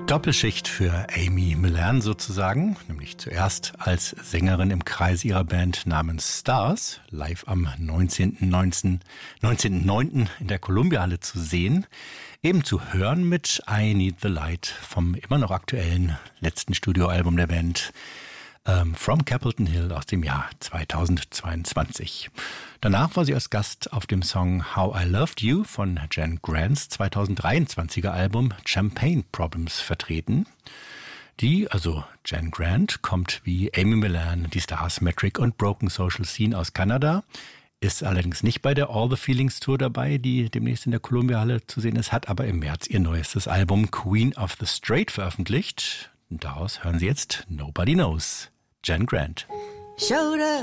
Doppelschicht für Amy Millan sozusagen, nämlich zuerst als Sängerin im Kreis ihrer Band namens Stars, live am 19.09. in der Columbia-Halle zu sehen, eben zu hören mit I Need the Light vom immer noch aktuellen letzten Studioalbum der Band, From Capitol Hill aus dem Jahr 2022. Danach war sie als Gast auf dem Song How I Loved You von Jan Grants 2023er Album Champagne Problems vertreten. Die, also Jan Grant, kommt wie Amy Millan, die Stars Metric und Broken Social Scene aus Kanada, ist allerdings nicht bei der All the Feelings Tour dabei, die demnächst in der Columbia-Halle zu sehen ist, hat aber im März ihr neuestes Album Queen of the Straight veröffentlicht. Und daraus hören Sie jetzt Nobody Knows. Jan Grant. Showed up